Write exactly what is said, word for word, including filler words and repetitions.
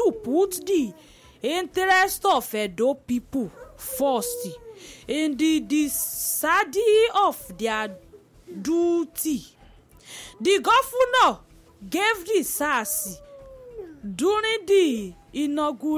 to put the interest of Edo people first in the deciding of their duty. The governor gave the S A R S during the inauguration